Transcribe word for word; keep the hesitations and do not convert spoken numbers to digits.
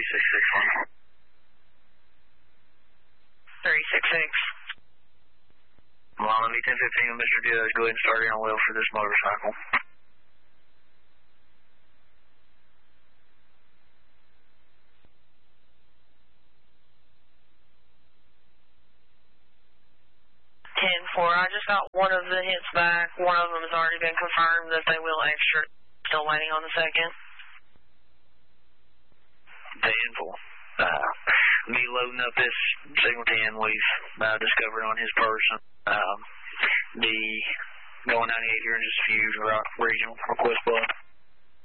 six six one. three six six. Well, let me ten fifteen with Mister Diaz. Go ahead and start in on wheel for this motorcycle. ten four. I just got one of the hits back. One of them has already been confirmed that they will extra. Still waiting on the second. ten four. Uh, me loading up this Signal ten we've uh, discovered on his person. Um, the going ninety-eight here in just a few, Regional Request Blood.